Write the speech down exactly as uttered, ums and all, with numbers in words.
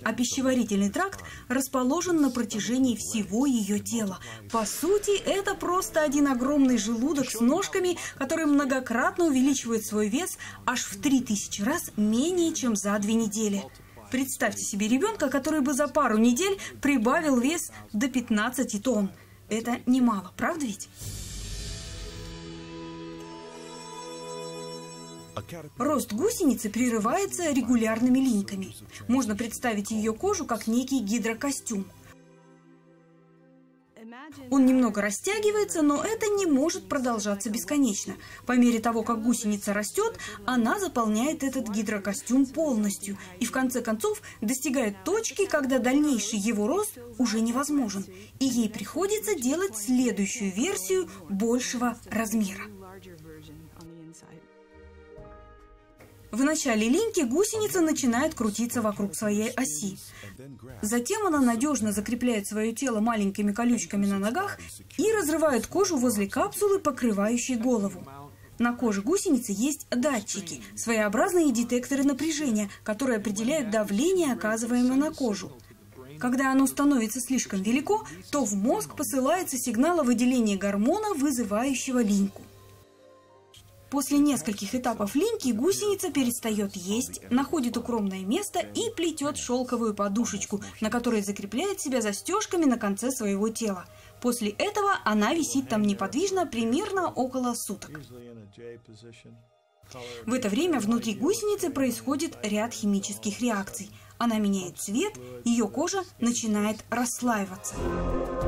а пищеварительный тракт расположен на протяжении всего ее тела. По сути, это просто один огромный желудок с ножками, который многократно увеличивает свой вес аж в три тысячи раз менее, чем за две недели. Представьте себе ребенка, который бы за пару недель прибавил вес до пятнадцати тонн. Это немало, правда ведь? Рост гусеницы прерывается регулярными линьками. Можно представить ее кожу как некий гидрокостюм. Он немного растягивается, но это не может продолжаться бесконечно. По мере того, как гусеница растет, она заполняет этот гидрокостюм полностью и в конце концов достигает точки, когда дальнейший его рост уже невозможен, и ей приходится делать следующую версию большего размера. В начале линьки гусеница начинает крутиться вокруг своей оси. Затем она надежно закрепляет свое тело маленькими колючками на ногах и разрывает кожу возле капсулы, покрывающей голову. На коже гусеницы есть датчики, своеобразные детекторы напряжения, которые определяют давление, оказываемое на кожу. Когда оно становится слишком велико, то в мозг посылается сигнал о выделении гормона, вызывающего линьку. После нескольких этапов линьки гусеница перестает есть, находит укромное место и плетет шелковую подушечку, на которой закрепляет себя застежками на конце своего тела. После этого она висит там неподвижно примерно около суток. В это время внутри гусеницы происходит ряд химических реакций. Она меняет цвет, ее кожа начинает расслаиваться.